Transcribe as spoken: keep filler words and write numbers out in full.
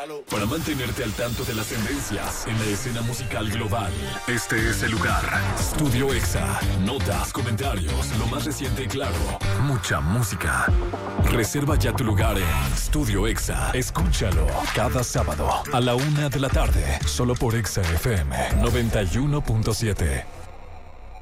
Para mantenerte al tanto de las tendencias en la escena musical global, este es el lugar. Studio Exa. Notas, comentarios, lo más reciente y claro. Mucha música. Reserva ya tu lugar en Studio Exa. Escúchalo cada sábado a la una de la tarde, solo por Exa F M noventa y uno punto siete.